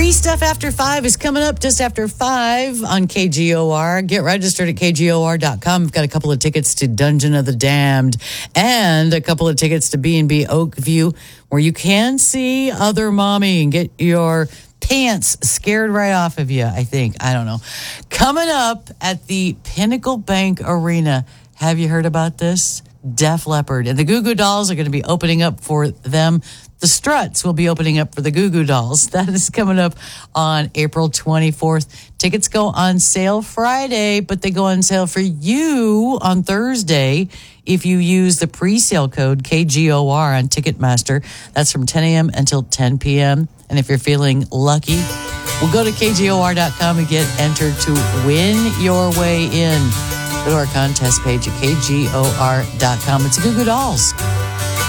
Free Stuff After 5 is coming up just after 5 on KGOR. Get registered at KGOR.com. We've got a couple of tickets to Dungeon of the Damned and a couple of tickets to B&B Oakview, where you can see other mommy and get your pants scared right off of you, I think. I don't know. Coming up at the Pinnacle Bank Arena. Have you heard about this? Def Leppard. And the Goo Goo Dolls are going to be opening up for them. The Struts will be opening up for the Goo Goo Dolls. That is coming up on April 24th. Tickets go on sale Friday, but they go on sale for you on Thursday if you use the pre-sale code KGOR on Ticketmaster. That's from 10 a.m. until 10 p.m. And if you're feeling lucky, we'll go to KGOR.com and get entered to win your way in. Go to our contest page at KGOR.com. It's Goo Goo Dolls.